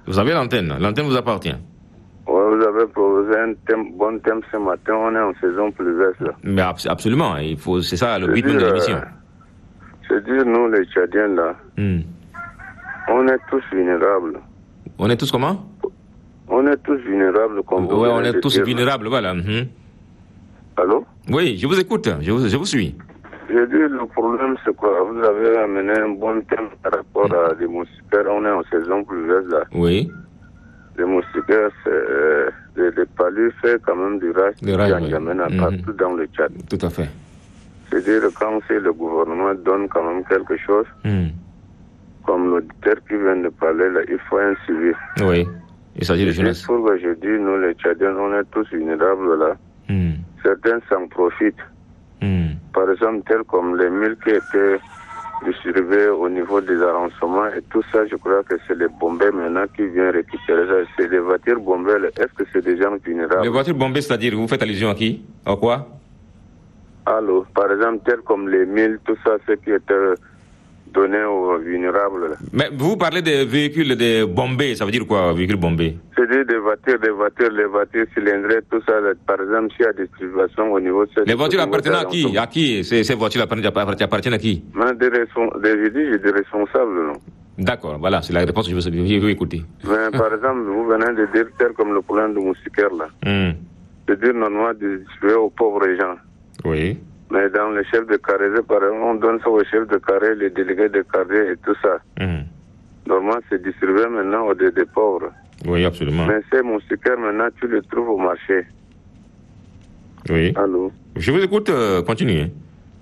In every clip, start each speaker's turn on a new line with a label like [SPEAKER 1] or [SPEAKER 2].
[SPEAKER 1] Vous avez l'antenne vous appartient.
[SPEAKER 2] Ouais, vous avez proposé un bon thème ce matin, on est en saison pluvieuse là.
[SPEAKER 1] Mais absolument, c'est ça le but de l'émission.
[SPEAKER 2] C'est dire, nous les Tchadiens là, on est tous vulnérables.
[SPEAKER 1] On est tous comment?
[SPEAKER 2] On est tous vulnérables comme vous.
[SPEAKER 1] Ouais, on est tous vulnérables, voilà.
[SPEAKER 2] Allô?
[SPEAKER 1] Oui, je vous écoute, je vous suis.
[SPEAKER 2] Je dis, le problème c'est quoi? Vous avez amené un bon thème par rapport à des moustiquaires, on est en saison pluvieuse là.
[SPEAKER 1] Oui.
[SPEAKER 2] Les moustiquaires, les palus fait quand même du rage qui amène partout dans le Tchad.
[SPEAKER 1] Tout à fait.
[SPEAKER 2] C'est-à-dire quand le gouvernement donne quand même quelque chose, comme l'auditeur qui vient de parler là, il faut un suivi.
[SPEAKER 1] Oui, il s'agit de jeunesse.
[SPEAKER 2] C'est pourquoi je dis, nous les Tchadiens, on est tous vulnérables là. Certains s'en profitent. Par exemple, tel comme les milles qui étaient distribués au niveau des arrondissements et tout ça, je crois que c'est les bombés maintenant qui viennent récupérer ça. C'est les voitures bombées, est-ce que c'est des gens vulnérables? Les
[SPEAKER 1] voitures bombées, c'est-à-dire, vous faites allusion à qui? À quoi?
[SPEAKER 2] Allô, par exemple, tel comme les milles, tout ça, ce qui était donné aux vulnérables.
[SPEAKER 1] Mais vous parlez des véhicules des bombés, ça veut dire quoi, véhicules bombés?
[SPEAKER 2] C'est-à-dire les voitures cylindrées, tout ça, par exemple, s'il y a distribution au niveau de...
[SPEAKER 1] Les voitures appartiennent à qui? À qui ces voitures appartiennent à qui?
[SPEAKER 2] Des responsables, non?
[SPEAKER 1] D'accord, voilà, c'est la réponse que je veux écouter.
[SPEAKER 2] Mais par exemple, vous venez de dire tel comme le problème de moustiquaire, là. C'est-à-dire, normalement, de distribuer aux pauvres gens.
[SPEAKER 1] Oui.
[SPEAKER 2] Mais dans les chefs de carré, par exemple, on donne ça aux chefs de carré, les délégués de carré et tout ça. Normalement, c'est distribué maintenant aux des pauvres.
[SPEAKER 1] Oui, absolument.
[SPEAKER 2] Mais ces moustiquaires, maintenant, tu les trouves au marché.
[SPEAKER 1] Oui.
[SPEAKER 2] Allô?
[SPEAKER 1] Je vous écoute, continuez.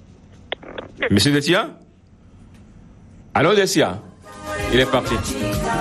[SPEAKER 1] Monsieur Dessia? Allô, Dessia? Il est parti.